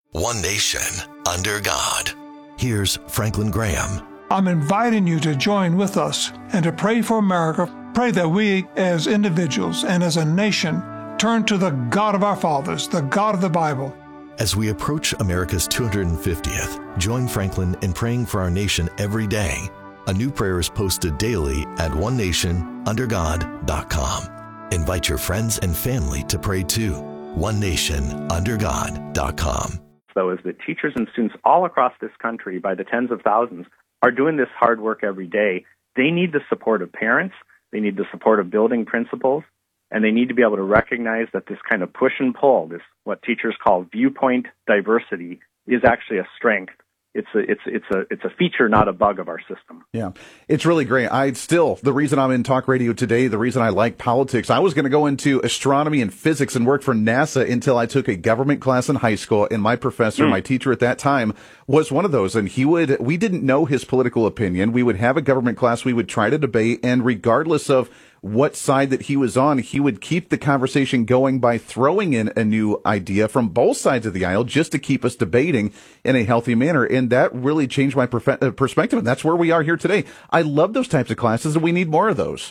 One nation, under God. Here's Franklin Graham. I'm inviting you to join with us and to pray for America. Pray that we, as individuals and as a nation, turn to the God of our fathers, the God of the Bible. As we approach America's 250th, join Franklin in praying for our nation every day. A new prayer is posted daily at onenationundergod.com. Invite your friends and family to pray too. onenationundergod.com. Though, is that teachers and students all across this country, by the tens of thousands, are doing this hard work every day. They need the support of parents, they need the support of building principals, and they need to be able to recognize that this kind of push and pull, this what teachers call viewpoint diversity, is actually a strength. It's a feature, not a bug of our system. Yeah, it's really great. The reason I'm in talk radio today, the reason I like politics, I was going to go into astronomy and physics and work for NASA until I took a government class in high school, and my professor, my teacher at that time, was one of those. And we didn't know his political opinion. We would have a government class, we would try to debate, and regardless of what side that he was on, he would keep the conversation going by throwing in a new idea from both sides of the aisle just to keep us debating in a healthy manner. And that really changed my perspective. And that's where we are here today. I love those types of classes, and we need more of those.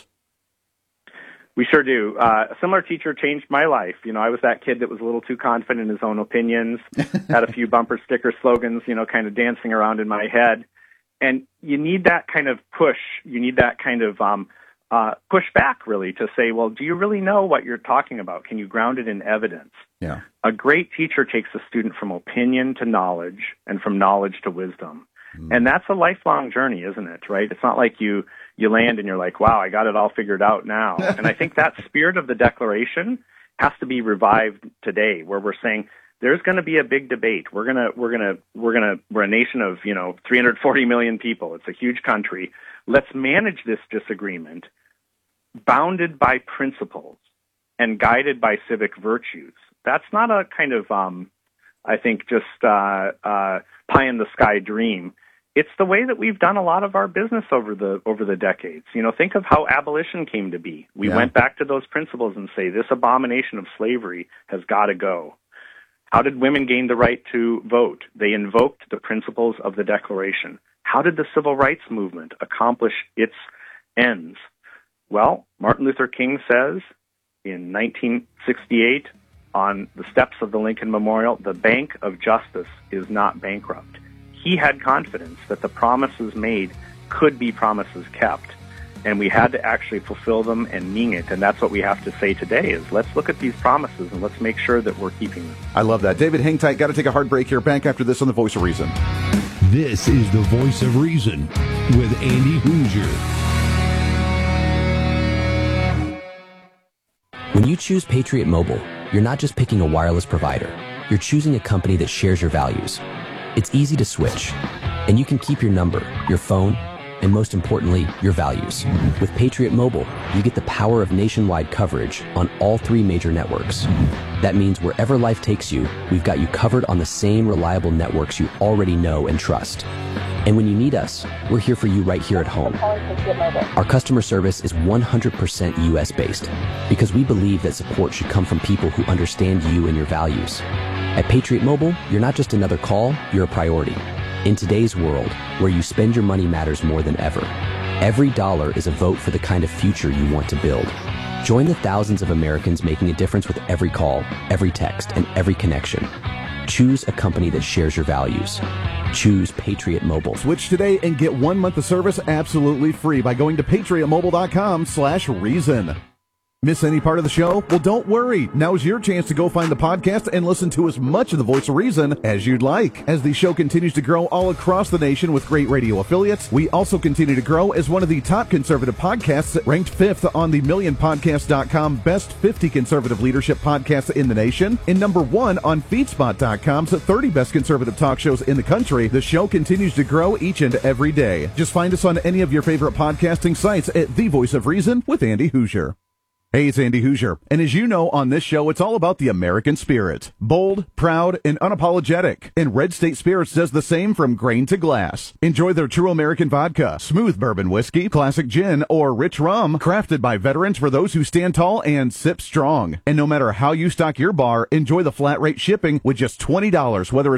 We sure do. A similar teacher changed my life. I was that kid that was a little too confident in his own opinions, had a few bumper sticker slogans, kind of dancing around in my head. And you need that kind of push. You need that kind of push back, really, to say, well, do you really know what you're talking about? Can you ground it in evidence? Yeah. A great teacher takes a student from opinion to knowledge and from knowledge to wisdom. And that's a lifelong journey, isn't it, right? It's not like you land and you're like, wow, I got it all figured out now. And I think that spirit of the Declaration has to be revived today, where we're saying there's going to be a big debate. We're a nation of, 340 million people. It's a huge country. Let's manage this disagreement bounded by principles and guided by civic virtues. That's not a kind of, I think, just pie-in-the-sky dream. It's the way that we've done a lot of our business over the decades. Think of how abolition came to be. We went back to those principles and say, this abomination of slavery has got to go. How did women gain the right to vote? They invoked the principles of the Declaration. How did the civil rights movement accomplish its ends? Well, Martin Luther King says in 1968 on the steps of the Lincoln Memorial, the Bank of Justice is not bankrupt. He had confidence that the promises made could be promises kept, and we had to actually fulfill them and mean it. And that's what we have to say today is let's look at these promises and let's make sure that we're keeping them. I love that. David, hang tight. Got to take a hard break here. Back after this on The Voice of Reason. This is The Voice of Reason with Andy Hoosier. When you choose Patriot Mobile, you're not just picking a wireless provider. You're choosing a company that shares your values. It's easy to switch, and you can keep your number, your phone, and most importantly, your values. With Patriot Mobile, you get the power of nationwide coverage on all 3 major networks. That means wherever life takes you, we've got you covered on the same reliable networks you already know and trust. And when you need us, we're here for you right here at home. Our customer service is 100% US-based because we believe that support should come from people who understand you and your values. At Patriot Mobile, you're not just another call, you're a priority. In today's world, where you spend your money matters more than ever, every dollar is a vote for the kind of future you want to build. Join the thousands of Americans making a difference with every call, every text, and every connection. Choose a company that shares your values. Choose Patriot Mobile. Switch today and get 1 month of service absolutely free by going to patriotmobile.com/reason. Miss any part of the show? Well, don't worry. Now's your chance to go find the podcast and listen to as much of The Voice of Reason as you'd like. As the show continues to grow all across the nation with great radio affiliates, we also continue to grow as one of the top conservative podcasts, ranked 5th on the MillionPodcast.com Best 50 Conservative Leadership Podcasts in the nation, and number 1 on FeedSpot.com's 30 Best Conservative Talk Shows in the country. The show continues to grow each and every day. Just find us on any of your favorite podcasting sites at The Voice of Reason with Andy Hoosier. Hey, it's Andy Hoosier, and as you know, on this show, it's all about the American spirit. Bold, proud, and unapologetic. And Red State Spirits does the same from grain to glass. Enjoy their true American vodka, smooth bourbon whiskey, classic gin, or rich rum, crafted by veterans for those who stand tall and sip strong. And no matter how you stock your bar, enjoy the flat rate shipping with just $20, whether